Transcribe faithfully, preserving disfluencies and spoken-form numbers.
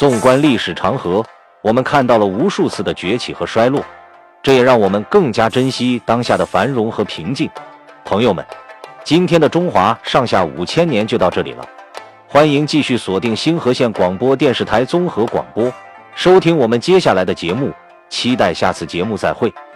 纵观历史长河，我们看到了无数次的崛起和衰落，这也让我们更加珍惜当下的繁荣和平静。朋友们，今天的中华上下五千年就到这里了，欢迎继续锁定星河县广播电视台综合广播，收听我们接下来的节目，期待下次节目再会。